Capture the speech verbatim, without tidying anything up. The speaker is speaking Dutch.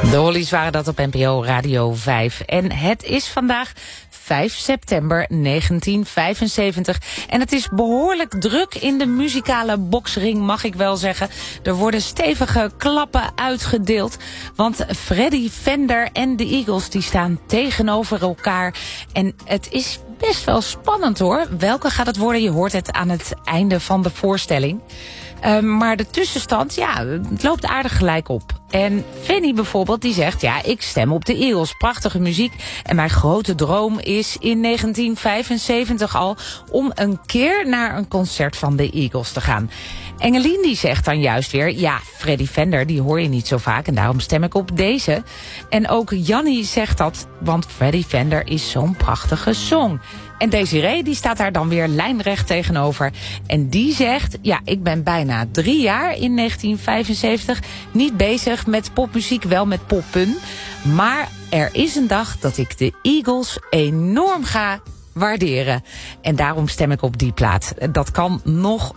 De Hollies waren dat op N P O Radio vijf. En het is vandaag vijf september negentien vijfenzeventig. En het is behoorlijk druk in de muzikale boksring, mag ik wel zeggen. Er worden stevige klappen uitgedeeld. Want Freddy Fender en de Eagles die staan tegenover elkaar. En het is best wel spannend hoor. Welke gaat het worden? Je hoort het aan het einde van de voorstelling. Uh, maar de tussenstand, ja, het loopt aardig gelijk op. En Fanny bijvoorbeeld, die zegt, ja, ik stem op de Eagles. Prachtige muziek. En mijn grote droom is in negentien vijfenzeventig al om een keer naar een concert van de Eagles te gaan. Engelien die zegt dan juist weer, ja, Freddy Fender, die hoor je niet zo vaak en daarom stem ik op deze. En ook Jannie zegt dat, want Freddy Fender is zo'n prachtige song. En Desiree, die staat daar dan weer lijnrecht tegenover. En die zegt, ja, ik ben bijna drie jaar in negentien vijfenzeventig niet bezig met popmuziek, wel met poppen. Maar er is een dag dat ik de Eagles enorm ga waarderen. En daarom stem ik op die plaat. Dat kan nog